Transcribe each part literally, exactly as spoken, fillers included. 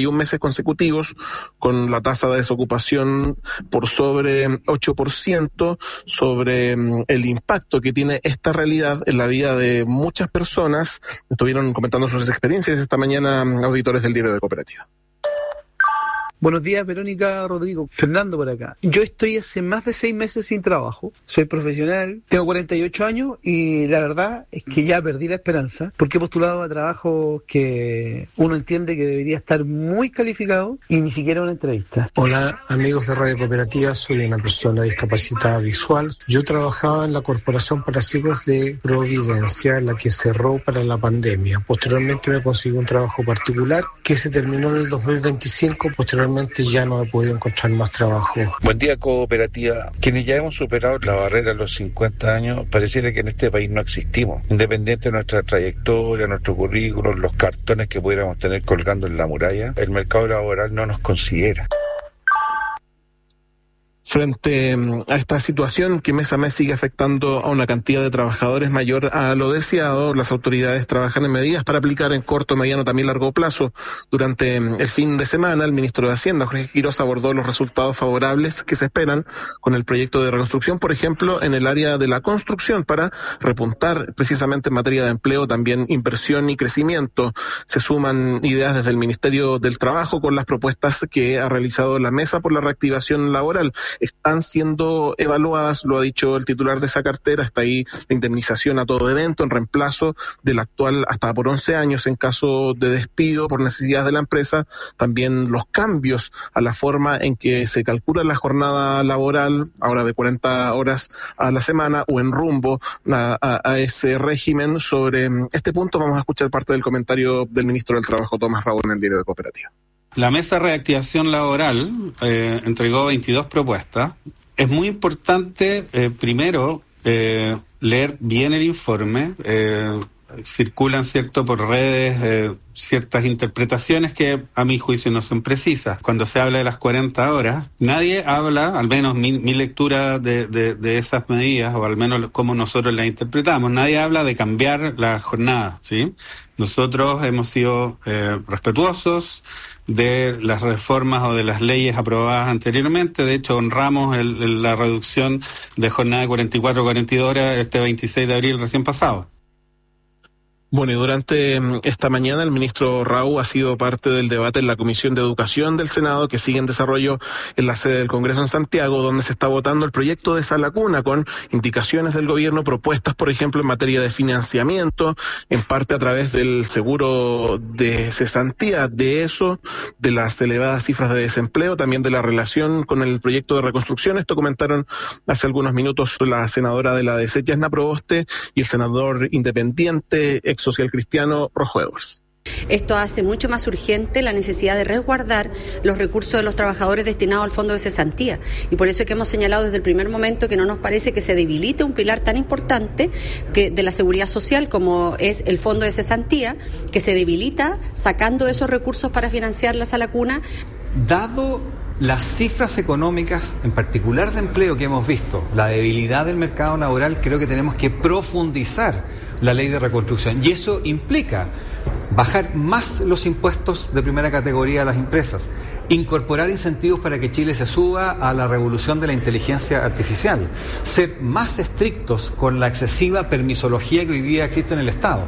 y un meses consecutivos con la tasa de desocupación por sobre ocho por ciento, sobre el impacto que tiene esta realidad en la vida de muchas personas. Estuvieron comentando sus experiencias esta mañana auditores del Diario de Cooperativa. Buenos días, Verónica, Rodrigo. Fernando por acá. Yo estoy hace más de seis meses sin trabajo. Soy profesional, tengo cuarenta y ocho años y la verdad es que ya perdí la esperanza porque he postulado a trabajos que uno entiende que debería estar muy calificado y ni siquiera una entrevista. Hola, amigos de Radio Cooperativa. Soy una persona discapacitada visual. Yo trabajaba en la Corporación para Ciegos de Providencia, la que cerró para la pandemia. Posteriormente me conseguí un trabajo particular que se terminó en el dos mil veinticinco. Posteriormente ya no he podido encontrar más trabajo. Buen día, Cooperativa. Quienes ya hemos superado la barrera de los cincuenta años, pareciera que en este país no existimos. Independiente de nuestra trayectoria, nuestro currículum, los cartones que pudiéramos tener colgando en la muralla, el mercado laboral no nos considera. Frente a esta situación que mes a mes sigue afectando a una cantidad de trabajadores mayor a lo deseado, las autoridades trabajan en medidas para aplicar en corto, mediano, también largo plazo. Durante el fin de semana, el ministro de Hacienda, Jorge Quiroz, abordó los resultados favorables que se esperan con el proyecto de reconstrucción, por ejemplo, en el área de la construcción, para repuntar precisamente en materia de empleo, también inversión y crecimiento. Se suman ideas desde el Ministerio del Trabajo con las propuestas que ha realizado la Mesa por la Reactivación Laboral. Están siendo evaluadas, lo ha dicho el titular de esa cartera, está ahí la indemnización a todo evento en reemplazo del actual hasta por once años en caso de despido por necesidades de la empresa, también los cambios a la forma en que se calcula la jornada laboral, ahora de cuarenta horas a la semana o en rumbo a, a, a ese régimen. Sobre este punto vamos a escuchar parte del comentario del ministro del Trabajo, Tomás Raúl, en el Diario de Cooperativa. La Mesa de Reactivación Laboral eh, entregó veintidós propuestas. Es muy importante, eh, primero, eh, leer bien el informe. Eh, circulan, cierto, por redes eh, ciertas interpretaciones que a mi juicio no son precisas. Cuando se habla de las cuarenta horas, nadie habla, al menos mi, mi lectura de, de, de esas medidas, o al menos como nosotros las interpretamos, nadie habla de cambiar la jornada, ¿sí? Nosotros hemos sido eh, respetuosos de las reformas o de las leyes aprobadas anteriormente. De hecho, honramos el, el, la reducción de jornada de cuarenta y cuatro a cuarenta y dos horas este veintiséis de abril recién pasado. Bueno, y durante esta mañana el ministro Raúl ha sido parte del debate en la Comisión de Educación del Senado, que sigue en desarrollo en la sede del Congreso en Santiago, donde se está votando el proyecto de Sala Cuna con indicaciones del gobierno, propuestas, por ejemplo, en materia de financiamiento, en parte a través del seguro de cesantía, de eso, de las elevadas cifras de desempleo, también de la relación con el proyecto de reconstrucción. Esto comentaron hace algunos minutos la senadora de la D C, Yasna Proboste, y el senador independiente, ex social cristiano, Rojo Edwards. Esto hace mucho más urgente la necesidad de resguardar los recursos de los trabajadores destinados al fondo de cesantía, y por eso es que hemos señalado desde el primer momento que no nos parece que se debilite un pilar tan importante que de la seguridad social como es el fondo de cesantía, que se debilita sacando esos recursos para financiar la Sala Cuna. Dado las cifras económicas, en particular de empleo que hemos visto, la debilidad del mercado laboral, creo que tenemos que profundizar la ley de reconstrucción, y eso implica bajar más los impuestos de primera categoría a las empresas, incorporar incentivos para que Chile se suba a la revolución de la inteligencia artificial, ser más estrictos con la excesiva permisología que hoy día existe en el Estado.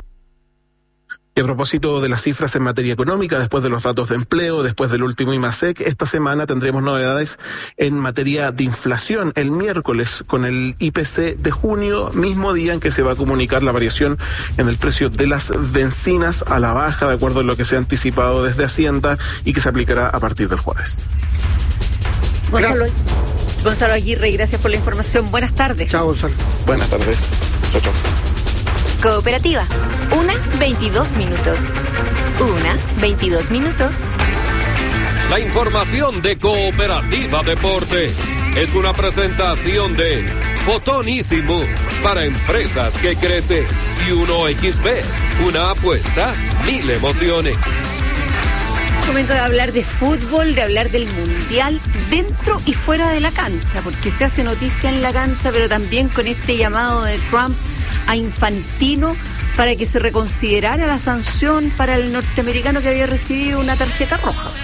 Y a propósito de las cifras en materia económica, después de los datos de empleo, después del último IMASEC, esta semana tendremos novedades en materia de inflación. El miércoles con el I P C de junio, mismo día en que se va a comunicar la variación en el precio de las bencinas a la baja, de acuerdo a lo que se ha anticipado desde Hacienda y que se aplicará a partir del jueves. Gonzalo, Gonzalo Aguirre, gracias por la información. Buenas tardes. Chao, Gonzalo. Buenas tardes. Chao, chao. Cooperativa, una veintidós minutos. Una veintidós minutos. La información de Cooperativa Deporte es una presentación de Fotonísimo para empresas que crecen y uno equis be, una apuesta, mil emociones. Momento de hablar de fútbol, de hablar del mundial dentro y fuera de la cancha, porque se hace noticia en la cancha, pero también con este llamado de Trump a Infantino para que se reconsiderara la sanción para el norteamericano que había recibido una tarjeta roja.